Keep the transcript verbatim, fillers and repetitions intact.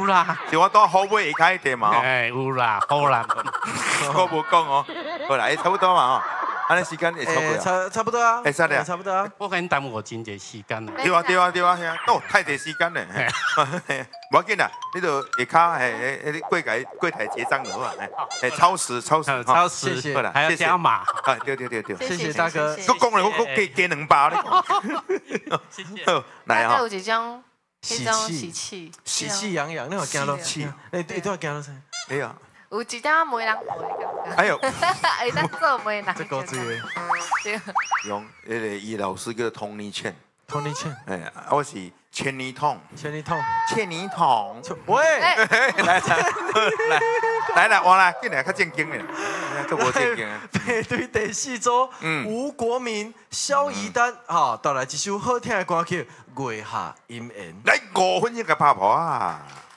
啦， 是我到后尾下开的嘛。 哎，有啦，好啦。 我无讲哦，好啦，差不多嘛哦。安尼时间会超过啊？ 差差不多啊， 会使了， 差不多啊。 我跟你耽误我真侪时间啦。 对啊对啊对啊，哦，太侪时间咧。无要紧啦，你就下骹诶诶，柜台柜台结账就好啊。诶，超时超时， 超时， 谢谢好啦， 还要加码。 啊，对对对对。 谢谢大哥。 我讲了，我我加加两包咧。 谢谢。 来哈。 有一种喜种气喜气， 喜气洋洋，你有惊到气？ 你你都有惊到啥？ 哎呀， 有一点媒人婆的感觉。 哎呦， 会当做媒人。 这够醉的。 对。 用迄个伊老师叫 Tony Chen。 Tony Chen。 哎，我是千里痛。 千里痛。 千里痛。 喂。 来来来来来，我来，进来较正经的，这无正经。 配对第四组，吴国民、萧怡丹，哈，带来一首好听的歌曲《月下姻缘》。 来五分钟个拍婆啊！